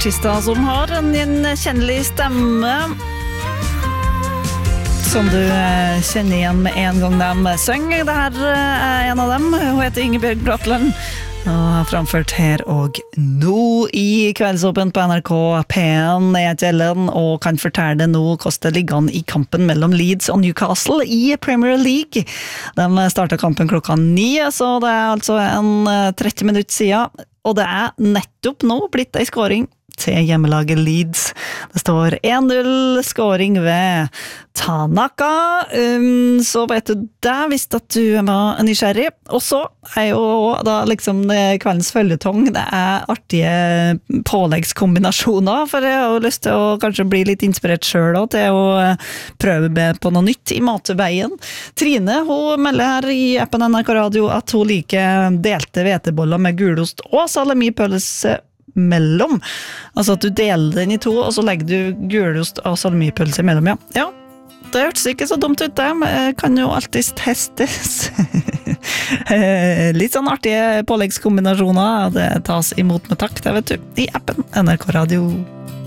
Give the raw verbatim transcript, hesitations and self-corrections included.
artister som har en gjenkjennelig stemme som du kjenner igjen med en gang de synger. Det her er en av dem. Hun heter Ingebjørg Bratland og har framført her og nå i Kveldsåpen på N R K P en. Jeg heter Ellen og kan fortelle det nå hvordan det ligger an i kampen mellom Leeds og Newcastle i Premier League. De startet kampen klokka ni, så det er altså en tretti minutter siden, og det er nettopp nå blitt en scoring til hjemmelaget Leeds. Det står en null scoring ved Tanaka. Um, så vet du det, hvis at du var nysgjerrig. Og så er jo da liksom kveldens følgetong, det er artige påleggskombinasjoner, for jeg har lyst til å kanskje bli litt inspirert selv da, til å prøve med på noe nytt i matveien. Trine, hun melder her i appen N R K Radio at hun liker delte hveteboller med gulost og salamipølse mellom. Altså at du deler den i to, og så legger du gulost og salamipølse mellom, ja. Ja, det hørtes ikke så dumt ut det, men kan jo alltid testes. Litt sånn artige påleggskombinasjoner, det tas imot med takk, det vet du, i appen N R K Radio.